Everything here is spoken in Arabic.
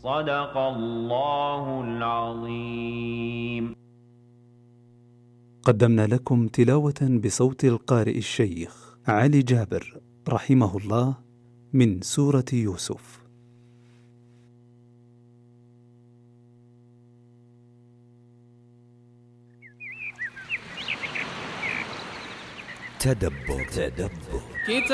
صدق الله العظيم. قدمنا لكم تلاوة بصوت القارئ الشيخ علي جابر رحمه الله من سورة يوسف. تدبر